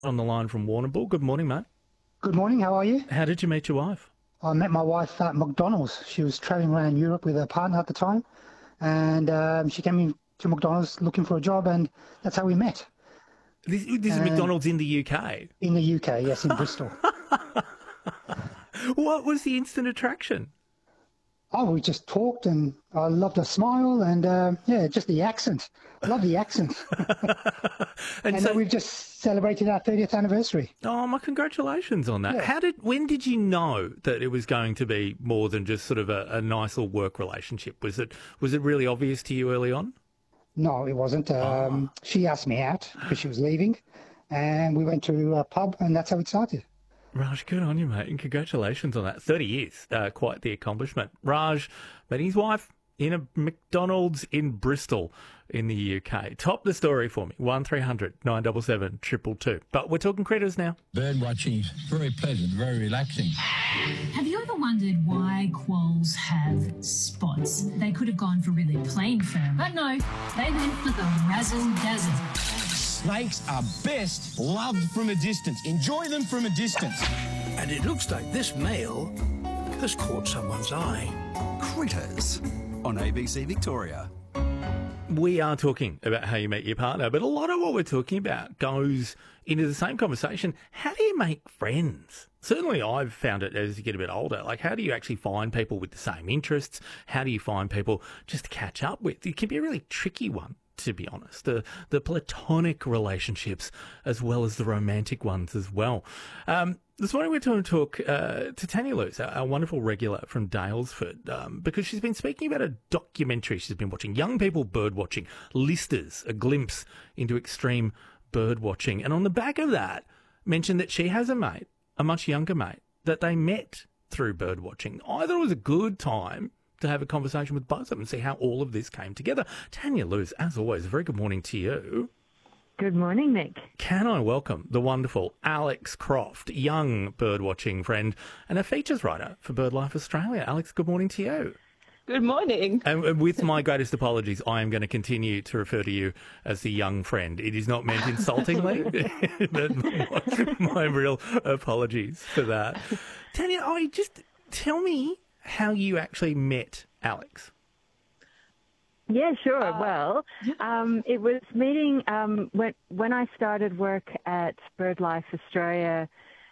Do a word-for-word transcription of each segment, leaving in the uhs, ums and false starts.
On the line from Warrnambool. Good morning, mate. Good morning, how are you? How did you meet your wife? I met my wife at McDonald's. She was travelling around Europe with her partner at the time, and um, she came in to McDonald's looking for a job, and that's how we met. This, this is And- McDonald's in the U K. In the U K, yes, in Bristol. What was the instant attraction? Oh, we just talked, and I loved her smile, and uh, yeah, just the accent. I love the accent. And, And so, then we've just celebrated our thirtieth anniversary. oh, my congratulations on that. Yeah. How did? When did you know that it was going to be more than just sort of a, a nice little work relationship? Was it was it really obvious to you early on? No, it wasn't. Um, She asked me out because she was leaving, and we went to a pub, and that's how it started. Raj, good on you, mate, and congratulations on that. thirty years, uh, quite the accomplishment. Raj met his wife in a McDonald's in Bristol in the U K. Top the story for me, one three hundred nine seven seven two two two. But we're talking critters now. Bird watching is very pleasant, very relaxing. Have you ever wondered why quolls have spots? They could have gone for really plain fur, but no, they went for the razzle dazzle. Snakes are best loved from a distance. Enjoy them from a distance. And it looks like this male has caught someone's eye. Critters on A B C Victoria. We are talking about how you meet your partner, but a lot of what we're talking about goes into the same conversation. How do you make friends? Certainly I've found it as you get a bit older. Like, how do you actually find people with the same interests? How do you find people just to catch up with? It can be a really tricky one, to be honest. The the platonic relationships as well as the romantic ones as well. Um, this morning we're going to talk uh, to Tanya Lewis, our, our wonderful regular from Daylesford, um, because she's been speaking about a documentary she's been watching, Young People Bird Watching, Listers, a glimpse into extreme bird watching. And on the back of that, mentioned that she has a mate, a much younger mate, that they met through bird watching. I thought it was a good time to have a conversation with both of them and see how all of this came together. Tanya Lewis, as always, a very good morning to you. Good morning, Nick. Can I welcome the wonderful Alex Croft, young birdwatching friend and a features writer for BirdLife Australia. Alex, good morning to you. Good morning. And with my greatest apologies, I am going to continue to refer to you as the young friend. It is not meant insultingly, but my, my real apologies for that. Tanya, I just tell me how you actually met Alex. Yeah, sure. Well, um, it was meeting um, when when I started work at BirdLife Australia.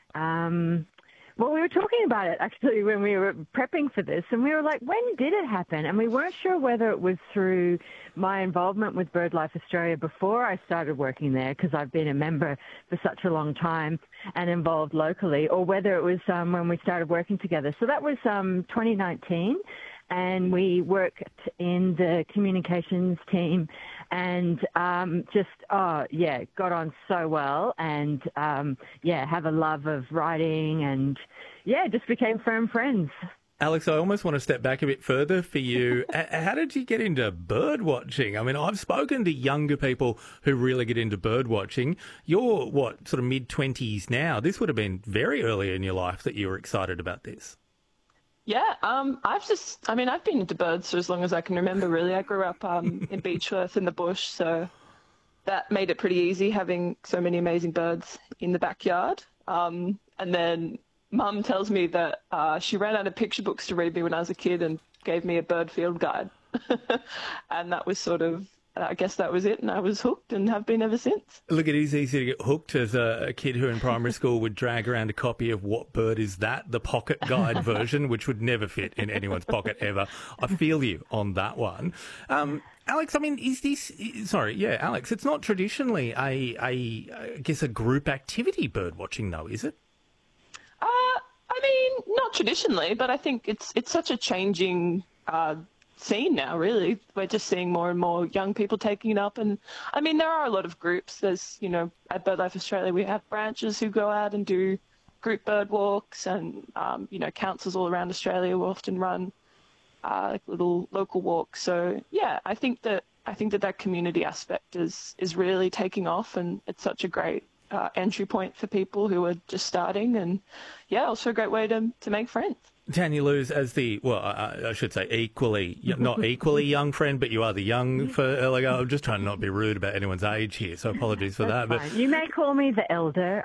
Um, well, we were talking about it actually when we were prepping for this, and we were like, when did it happen? And we weren't sure whether it was through my involvement with BirdLife Australia before I started working there, because I've been a member for such a long time and involved locally, or whether it was um, when we started working together. So that was um, twenty nineteen. And we worked in the communications team and um, just, oh, yeah, got on so well and, um, yeah, have a love of writing and, yeah, just became firm friends. Alex, I almost want to step back a bit further for you. How did you get into bird watching? I mean, I've spoken to younger people who really get into bird watching. You're, what, sort of mid-twenties now. This would have been very early in your life that you were excited about this. Yeah, um, I've just, I mean, I've been into birds for as long as I can remember, really. I grew up um, in Beechworth in the bush, so that made it pretty easy having so many amazing birds in the backyard. Um, and then Mum tells me that uh, she ran out of picture books to read me when I was a kid and gave me a bird field guide. And that was sort of, I guess that was it, and I was hooked and have been ever since. Look, it is easy to get hooked as a, a kid who in primary school would drag around a copy of What Bird Is That?, the pocket guide version, which would never fit in anyone's pocket ever. I feel you on that one. Um, Alex, I mean, is this, sorry, yeah, Alex, it's not traditionally a, a I guess, a group activity bird watching, though, is it? Uh, I mean, not traditionally, but I think it's it's such a changing uh scene now, really. We're just seeing more and more young people taking it up. And I mean, there are a lot of groups. There's, you know, at BirdLife Australia, we have branches who go out and do group bird walks, and, um, you know, councils all around Australia will often run uh, like little local walks. So, yeah, I think that I think that that community aspect is, is really taking off, and it's such a great uh, entry point for people who are just starting, and, yeah, also a great way to, to make friends. Tanya Lewis, as the, well, I, I should say equally, not equally young friend, but you are the young for, like, I'm just trying to not be rude about anyone's age here, so apologies for that. But you may call me the elder.